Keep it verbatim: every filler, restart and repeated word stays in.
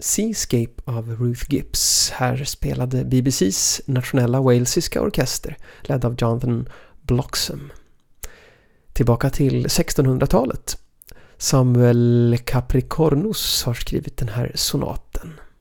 Seascape av Ruth Gibbs. Här spelade B B C:s nationella walesiska orkester ledd av Jonathan Bloxham. Tillbaka till sextonhundratalet. Samuel Capricornus har skrivit den här sonaten.